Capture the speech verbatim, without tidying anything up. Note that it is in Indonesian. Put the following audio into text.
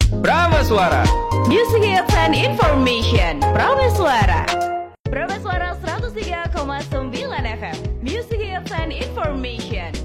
Prameswara Music Hits and Information. Prameswara Prameswara seratus tiga koma sembilan F M. Music Hits and Information.